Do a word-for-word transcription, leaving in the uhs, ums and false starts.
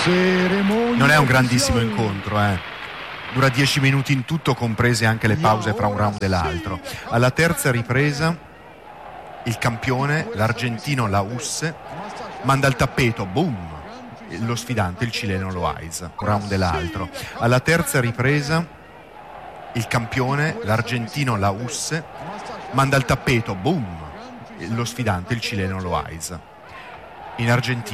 Non è un grandissimo incontro, eh. Dura dieci minuti in tutto, comprese anche le pause fra un round e l'altro. Alla terza ripresa il campione, l'argentino Laus, manda il tappeto, boom, lo sfidante, il cileno Loaiz, un round e l'altro. Alla terza ripresa il campione, l'argentino Laus, manda il tappeto, boom, lo sfidante, il cileno Loaiz. In Argentina